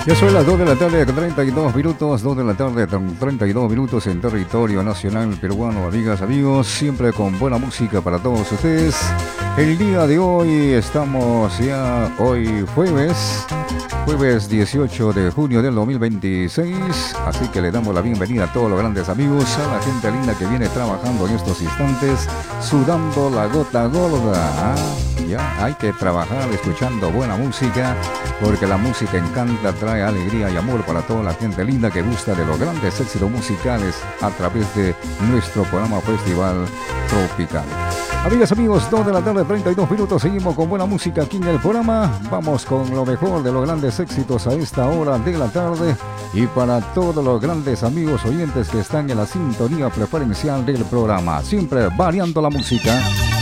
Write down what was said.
Ya son las 2 de la tarde con 32 minutos, 2 de la tarde con 32 minutos en territorio nacional peruano, amigas, amigos, siempre con buena música para todos ustedes. El día de hoy estamos ya, hoy jueves 18 de junio del 2026, así que le damos la bienvenida a todos los grandes amigos, a la gente linda que viene trabajando en estos instantes, sudando la gota gorda. Ya hay que trabajar escuchando buena música, porque la música encanta, trae alegría y amor para toda la gente linda que gusta de los grandes éxitos musicales a través de nuestro programa Festival Tropical. Amigas, amigos, 2 de la tarde, 32 minutos, seguimos con buena música aquí en el programa. Vamos con lo mejor de los grandes éxitos a esta hora de la tarde. Y para todos los grandes amigos oyentes que están en la sintonía preferencial del programa, siempre variando la música.